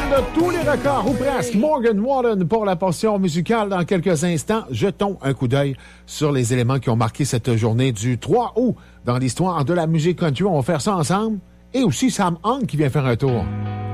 de tous les records, ou presque. Morgan Wallen pour la portion musicale dans quelques instants. Jetons un coup d'œil sur les éléments qui ont marqué cette journée du 3 août dans l'histoire de la musique country. On va faire ça ensemble. Et aussi Sam Hunt qui vient faire un tour.